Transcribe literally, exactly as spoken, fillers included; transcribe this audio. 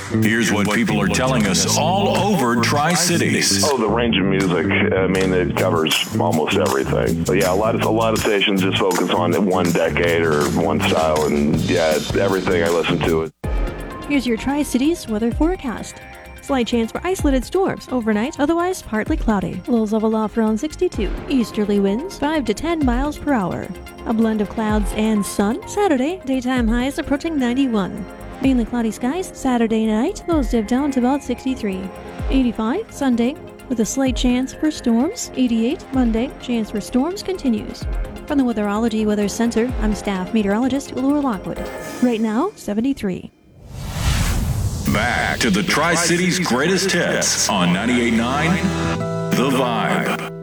Here's what people are telling us all over Tri-Cities. Oh, the range of music. I mean, it covers almost everything. But yeah, a lot of a lot of stations just focus on one decade or one style, and yeah, it's everything I listen to. Here's your Tri-Cities weather forecast. Slight chance for isolated storms overnight, otherwise partly cloudy. Lows level off around sixty-two. Easterly winds five to ten miles per hour. A blend of clouds and sun. Saturday, daytime highs approaching ninety-one. Mainly cloudy skies. Saturday night, lows dip down to about sixty-three. eighty-five Sunday, with a slight chance for storms. eighty-eight Monday, chance for storms continues. From the Weatherology Weather Center, I'm staff meteorologist Laura Lockwood. Right now, seventy-three. Back to the Tri-Cities greatest hits on ninety-eight point nine The Vibe.